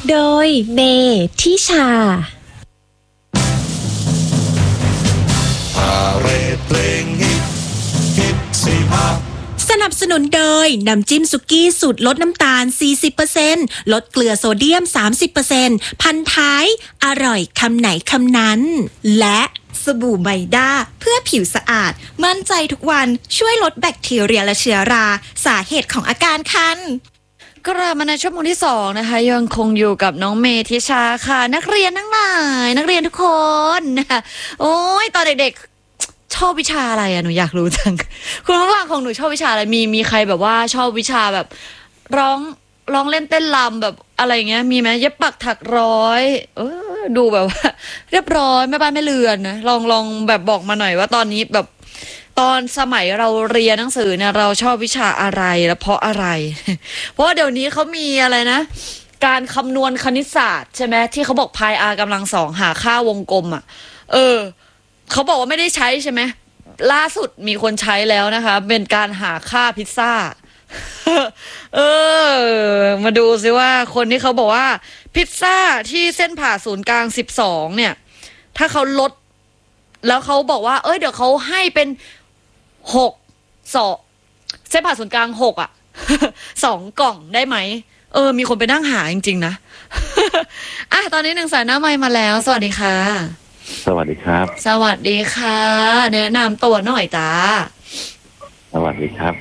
โดยเมทิชาสนับสนุนโดยน้ำจิ้มสุกี้สูตรลดน้ำตาล 40% ลดเกลือโซเดียม 30% พันท้ายอร่อยคำไหนคำนั้นและสบู่ไมด้าเพื่อผิวสะอาดมั่นใจทุกวันช่วยลดแบคทีเรียและเชื้อราสาเหตุของอาการคันกลับมาในชั่วโมงที่2นะคะยังคงอยู่กับน้องเมธิชาค่ะนักเรียนทั้งหลายนักเรียนทุกคนนะคะโอ้ยตอนเด็กๆชอบวิชาอะไรอะหนูอยากรู้จังคุณผู้ฟังของหนูชอบวิชาอะไรมีใครแบบว่าชอบวิชาแบบร้องเล่นเต้นรำแบบอะไรเงี้ยมีไหมเย็บปักถักร้อยดูแบบว่าเรียบร้อยแม่บ้านแม่เรือนนะลองแบบบอกมาหน่อยว่าตอนนี้แบบตอนสมัยเราเรียนหนังสือเนี่ยเราชอบวิชาอะไรและเพราะอะไร เพราะว่าเดี๋ยวนี้เขามีอะไรนะการคำนวณคณิตศาสตร์ใช่ไหมที่เขาบอกพาย r กำลังสองหาค่าวงกลมอ่ะเขาบอกว่าไม่ได้ใช้ใช่ไหมล่าสุดมีคนใช้แล้วนะคะเป็นการหาค่าพิซซ่า มาดูซิว่าคนที่เขาบอกว่าพิซซ่าที่เส้นผ่าศูนย์กลาง12เนี่ยถ้าเขาลดแล้วเขาบอกว่าเดี๋ยวเขาให้เป็น6 เส้นผ่าศูนย์กลาง6 2 กล่องได้ไหมมีคนไปนั่งหาจริงๆนะ ตอนนี้1 สายหน้าไมค์มาแล้วสวัสดีค่ะสวัสดีครับสวัสดีค่ะแนะนำตัวหน่อยจ้าสวัสดีครับ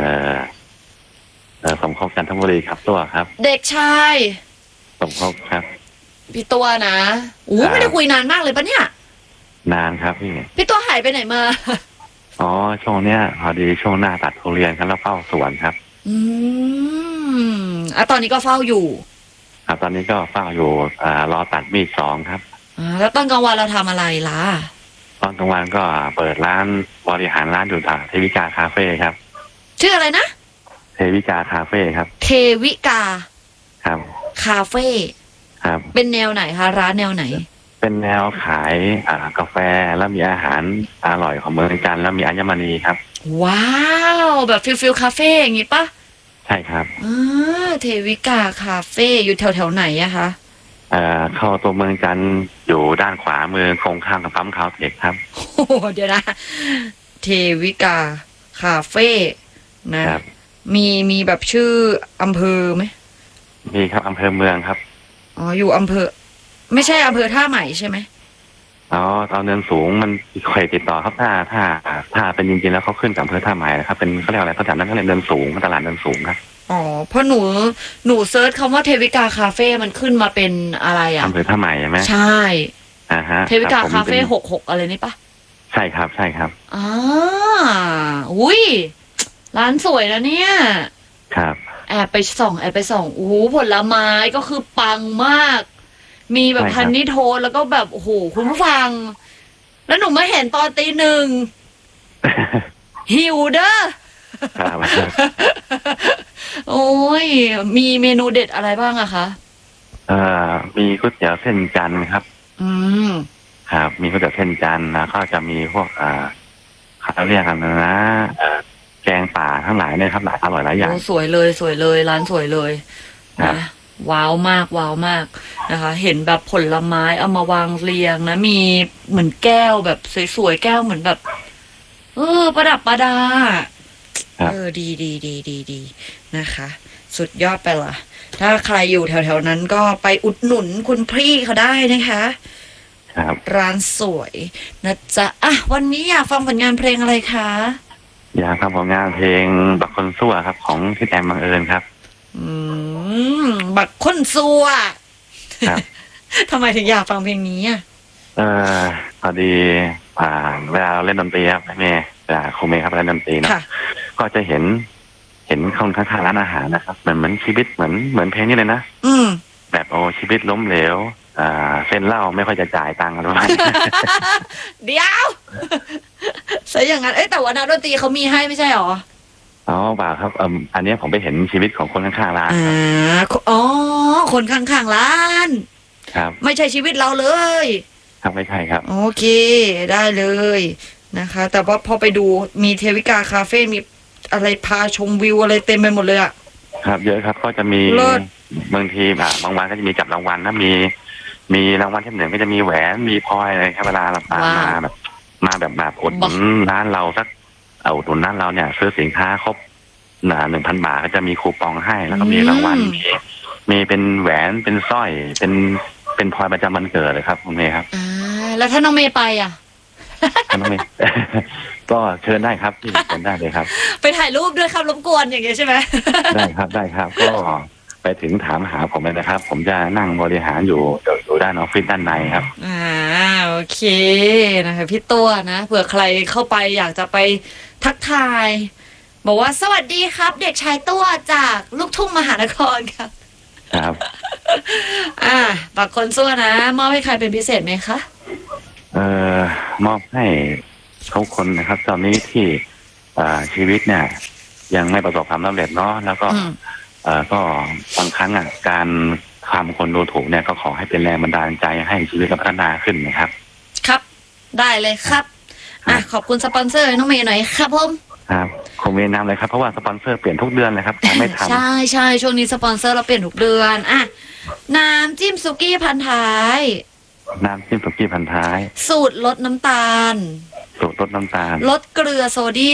สมภพจันทบุรีครับตัวครับเด็กชายสมภพครับพี่ตัวนะไม่ได้คุยนานมากเลยปะเนี่ยนานครับพี่ตัวหายไปไหนมาช่วงเนี้ยพอดีช่วงหน้าตัดทุเรียนครับแล้วเฝ้าสวนครับตอนนี้ก็เฝ้าอยู่ครับตอนนี้ก็เฝ้าอยู่รอตัดมีด2ครับแล้วตอนกลางวันเราทำอะไรล่ะตอนกลางวันก็เปิดร้านบริหารร้านอยู่เทวิกาคาเฟ่ครับชื่ออะไรนะเทวิกาคาเฟ่ครับเทวิกาครับคาเฟ่ครับเป็นแนวไหนคะร้านแนวไหนเป็นแนวขายกาแฟแล้วมีอาหารอร่อยของเมืองจันทร์แล้วมีอัญมณีครับว้าวแบบฟิลคาเฟ่อย่างงี้ปะใช่ครับเทวิกาคาเฟ่อยู่แถวไหนอะคะเข้าตัวเมืองจันทร์อยู่ด้านขวามือโครงข้ามกับปั๊มคาวเทคครับโอ้เดี๋ยวนะเทวิกาคาเฟ่นะครับมีแบบชื่ออำเภอไหมมีครับอำเภอเมืองครับอยู่อำเภอไม่ใช่อำเภอท่าใหม่ใช่ไหมตอนเนินสูงมันเคยติดต่อครับถ้าเป็นจริงๆแล้วเขาขึ้นกับอำเภอท่าใหม่นะครับเป็นเขาเรียกอะไรเขาจัดนั้นเขาเรียกเนินสูงตลาดเนินสูงครับเพราะหนูเซิร์ชคำว่าเทวิกาคาเฟ่มันขึ้นมาเป็นอะไรอำเภอท่าใหม่ใช่ไหมใช่เทวิกาคาเฟ่66อะไรนี่ปะใช่ครับใช่ครับอุ้ยร้านสวยนะเนี่ยครับแอบไปส่องผลไม้ก็คือปังมากมีแบบฮันนี่โทสแล้วก็แบบโอ้โหคุณผู้ฟังแล้วหนูมาเห็นตอนตีหนึ่ง หิวเด้อโอ้ยมีเมนูเด็ดอะไรบ้างอะคะมีก๋วยเตี๋ยวเส้นจันทร์ครับครับมีก๋วยเตี๋ยวเส้นจันทร์แล้วก็จะมีพวกเขาเรียกกันนะแกงป่าทั้งหลายเนี่ยครับหลายอร่อยหลายอย่างสวยเลยร้านสวยเลยนะว้าวมากนะคะเห็นแบบผลไม้เอามาวางเรียงนะมีเหมือนแก้วแบบสวยๆแก้วเหมือนแบบประดับประดาดีนะคะสุดยอดไปละถ้าใครอยู่แถวๆนั้นก็ไปอุดหนุนคุณพี่เขาได้นะคะครับร้านสวยนะจ๊ะวันนี้อยากฟังผลงานเพลงอะไรคะอยากฟังผลงานเพลงบักคนซั่วครับของพี่แอมบังเอิญครับบักคนซัวทำไมถึงอยากฟังเพลงนี้พอดีเวลาเราเล่นดนตรีครับแม่ครูเมย์ครับเล่นดนตรีนะก็จะเห็นคนข้างๆร้านอาหารนะครับเหมือนชีวิตเหมือนเพลงนี้เลยนะแบบชีวิตล้มเหลวเส้นเหล้าไม่ค่อยจะจ่ายตังค์อะไรประมาณเดี๋ยวใช่อย่างนั้นแต่ว่านักดนตรีเขามีให้ไม่ใช่หรอเปล่าครับอันนี้ผมไปเห็นชีวิตของคนข้างๆร้านคนข้างๆร้านครับไม่ใช่ชีวิตเราเลยครับไม่ใช่ครับโอเคได้เลยนะคะแต่ว่าพอไปดูมีเทวิกาคาเฟ่มีอะไรพาชมวิวอะไรเต็มไปหมดเลยครับเยอะครับก็จะมีเลิศบางทีบางวันก็จะมีจับรางวัลนะมีรางวัลที่หนึ่งก็จะมีแหวนมีพลอยอะไรครับเวลาเรามาแบบอุดหนุนร้านเราสักอุดหนุนร้านเราเนี่ยซื้อสินค้าครบ1,000 บาทก็จะมีคูปองให้แล้วก็มีรางวัลมีเป็นแหวนเป็นสร้อยเป็นพลอยประจำวันเกิดเลยครับคุณเมย์ครับแล้วถ้าน้องเมย์ไปอ่ะน้องเมย์ ก็เชิญได้ครับเชิญได้เลยครับไปถ่ายรูปด้วยครับรบกวนอย่างเงี้ยใช่ไหมได้ครับก็ไปถึงถามหาผมเลยนะครับ ผมจะนั่งบริหารอยู่ด้านออฟฟิศด้านในครับโอเคนะคะพี่ตัวนะเผื่อใครเข้าไปอยากจะไปทักทาย บอกว่าสวัสดีครับ เด็กชายตัวจากลูกทุ่งมหานครครับครับบางคนซั่วนะมอบให้ใครเป็นพิเศษไหมคะมอบให้ทุกคนนะครับ ตอนนี้ที่ชีวิตเนี่ย ยังไม่ประสบความสำเร็จเนาะแล้วก็ก็บางครั้งการทำคนดูถูกเนี่ยก็ขอให้เป็นแรงบันดาลใจให้ชีวิตเราพัฒนาขึ้นนะครับครับได้เลยครับขอบคุณสปอนเซอร์น้องเมย์หน่อยครับผมครับคงมีนำเลยครับเพราะว่าสปอนเซอร์เปลี่ยนทุกเดือนเลยครับไม่ทำใช่ช่วงนี้สปอนเซอร์เราเปลี่ยนทุกเดือนน้ำจิ้มซุกี้พันท้ายน้ำจิ้มสุกี้พันท้ายสูตรลดน้ำตาลสูตรลดน้ำตาลลดเกลือโซเดียม